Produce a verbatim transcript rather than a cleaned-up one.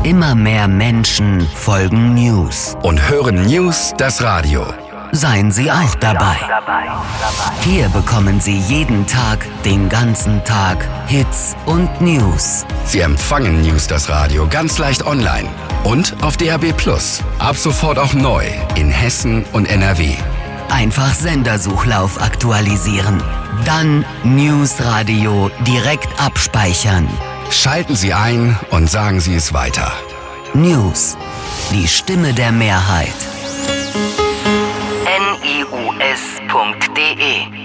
Immer mehr Menschen folgen News. Und hören News das Radio. Seien Sie auch dabei. Hier bekommen Sie jeden Tag, den ganzen Tag, Hits und News. Sie empfangen News das Radio ganz leicht online und auf D A B plus. Ab sofort auch neu in Hessen und N R W. Einfach Sendersuchlauf aktualisieren. Dann News Radio direkt abspeichern. Schalten Sie ein und sagen Sie es weiter. News, die Stimme der Mehrheit. N I U S punkt D E